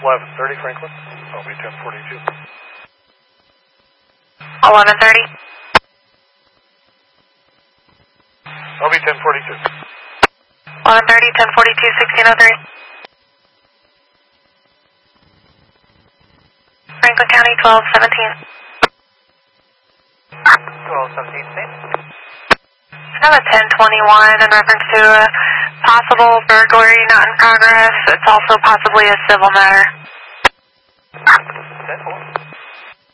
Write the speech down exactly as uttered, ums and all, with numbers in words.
eleven thirty, Franklin. L B ten forty-two. eleven thirty. L B ten forty-two. eleven thirty, ten forty-two, sixteen oh three. Franklin County, twelve seventeen. twelve seventeen, same. I have a ten twenty-one in reference to a possible burglary not in progress. It's also possibly a civil matter. ten